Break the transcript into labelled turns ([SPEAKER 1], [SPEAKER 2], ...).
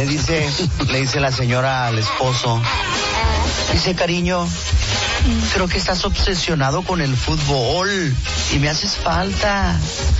[SPEAKER 1] le dice la señora al esposo. Dice, cariño, creo que estás obsesionado con el fútbol y me haces falta.